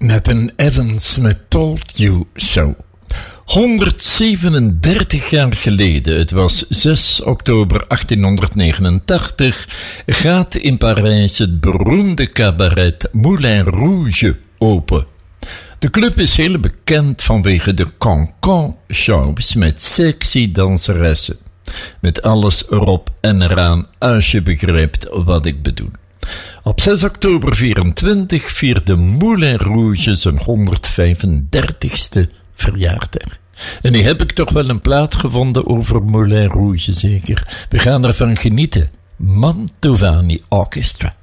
Nathan Evans met Told You So. 137 jaar geleden, het was 6 oktober 1889, gaat in Parijs het beroemde cabaret Moulin Rouge open. De club is heel bekend vanwege de Cancan shows met sexy danseressen. Met alles erop en eraan, als je begrijpt wat ik bedoel. Op 6 oktober 24 vierde Moulin Rouge zijn 135ste verjaardag. En nu heb ik toch wel een plaat gevonden over Moulin Rouge, zeker. We gaan ervan genieten. Mantovani Orchestra.